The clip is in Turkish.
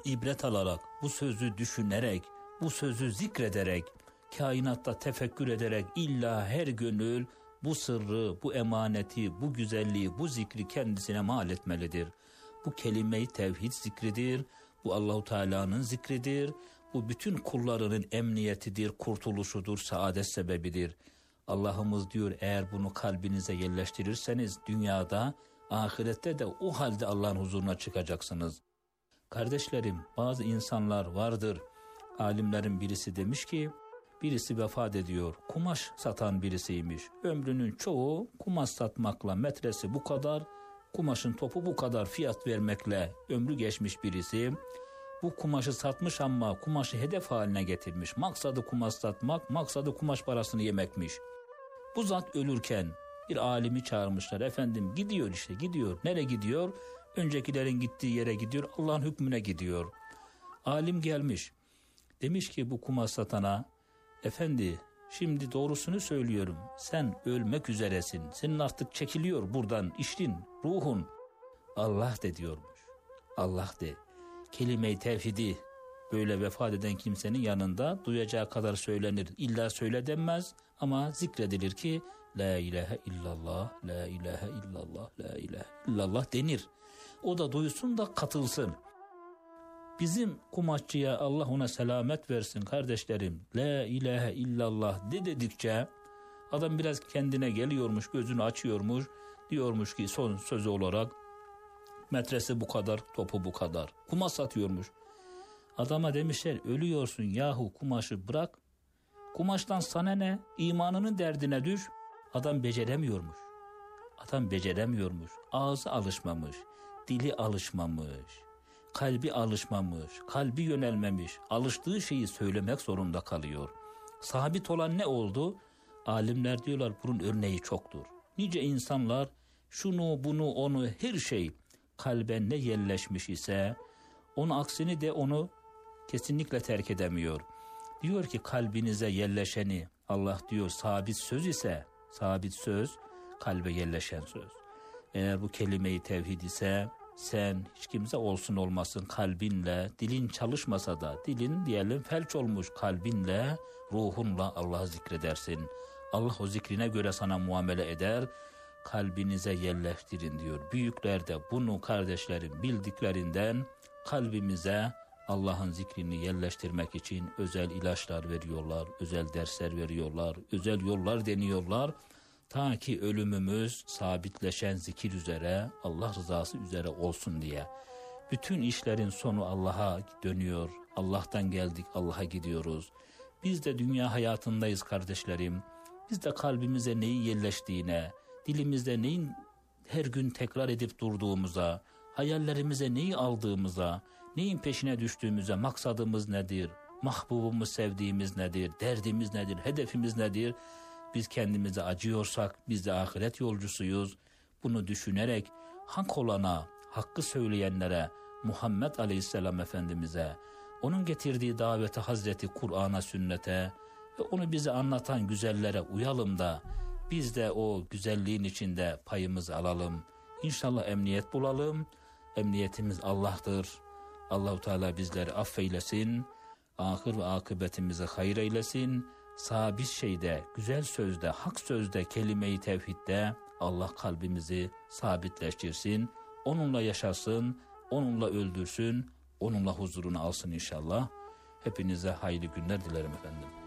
ibret alarak, bu sözü düşünerek, bu sözü zikrederek, kainatta tefekkür ederek illa her gönül bu sırrı, bu emaneti, bu güzelliği, bu zikri kendisine mal etmelidir. Bu kelime-i tevhid zikridir, bu Allahu Teala'nın zikridir, bu bütün kullarının emniyetidir, kurtuluşudur, saadet sebebidir. Allah'ımız diyor, eğer bunu kalbinize yerleştirirseniz dünyada, ahirette de o halde Allah'ın huzuruna çıkacaksınız. Kardeşlerim, bazı insanlar vardır. Alimlerin birisi demiş ki, birisi vefat ediyor. Kumaş satan birisiymiş. Ömrünün çoğu kumaş satmakla, metresi bu kadar, kumaşın topu bu kadar fiyat vermekle ömrü geçmiş birisi. Bu kumaşı satmış ama kumaşı hedef haline getirmiş. Maksadı kumaş satmak, maksadı kumaş parasını yemekmiş. Bu zat ölürken bir alimi çağırmışlar. Efendim gidiyor işte, gidiyor. Nereye gidiyor? Öncekilerin gittiği yere gidiyor. Allah'ın hükmüne gidiyor. Alim gelmiş. Demiş ki bu kumaş satana, efendi şimdi doğrusunu söylüyorum. Sen ölmek üzeresin. Senin artık çekiliyor buradan işin, ruhun. Allah de diyormuş. Allah de. Kelime-i tevhidi böyle vefat eden kimsenin yanında duyacağı kadar söylenir. İlla söyle denmez ama zikredilir ki la ilahe illallah, la ilahe illallah, la ilahe illallah denir. O da duysun da katılsın. Bizim kumaşçıya Allah ona selamet versin kardeşlerim. La ilahe illallah dedikçe adam biraz kendine geliyormuş, gözünü açıyormuş. Diyormuş ki son sözü olarak metresi bu kadar, topu bu kadar. Kumaş satıyormuş. Adama demişler ölüyorsun yahu, kumaşı bırak. Kumaştan sana ne? İmanının derdine düş. Adam beceremiyormuş. Ağzı alışmamış, dili alışmamış, kalbi alışmamış, kalbi yönelmemiş. Alıştığı şeyi söylemek zorunda kalıyor. Sabit olan ne oldu? Alimler diyorlar bunun örneği çoktur. Nice insanlar şunu bunu onu her şey kalben ne yerleşmiş ise onun aksini de onu kesinlikle terk edemiyor. Diyor ki kalbinize yerleşeni Allah diyor sabit söz ise, sabit söz kalbe yerleşen söz. Eğer bu kelime-i tevhid ise sen hiç kimse olsun olmasın kalbinle, dilin çalışmasa da dilin diyelim felç olmuş, kalbinle, ruhunla Allah'ı zikredersin. Allah o zikrine göre sana muamele eder. Kalbinize yerleştirin diyor. Büyükler de bunu kardeşlerim bildiklerinden kalbimize Allah'ın zikrini yerleştirmek için özel ilaçlar veriyorlar, özel dersler veriyorlar, özel yollar deniyorlar. Ta ki ölümümüz sabitleşen zikir üzere, Allah rızası üzere olsun diye. Bütün işlerin sonu Allah'a dönüyor. Allah'tan geldik, Allah'a gidiyoruz. Biz de dünya hayatındayız kardeşlerim. Biz de kalbimize neyin yerleştiğine, dilimizde neyin her gün tekrar edip durduğumuza, hayallerimize neyi aldığımıza, neyin peşine düştüğümüze, maksadımız nedir, mahbubumuz sevdiğimiz nedir, derdimiz nedir, hedefimiz nedir? Biz kendimize acıyorsak biz de ahiret yolcusuyuz. Bunu düşünerek hak olana, hakkı söyleyenlere, Muhammed Aleyhisselam Efendimiz'e, onun getirdiği davete Hazreti Kur'an'a, sünnete ve onu bize anlatan güzellere uyalım da biz de o güzelliğin içinde payımızı alalım. İnşallah emniyet bulalım. Emniyetimiz Allah'tır. Allah-u Teala bizleri affeylesin. Ahir ve akıbetimizi hayır eylesin. Sabit şeyde, güzel sözde, hak sözde, kelime-i tevhidde Allah kalbimizi sabitleştirsin. Onunla yaşasın, onunla öldürsün, onunla huzurunu alsın inşallah. Hepinize hayırlı günler dilerim efendim.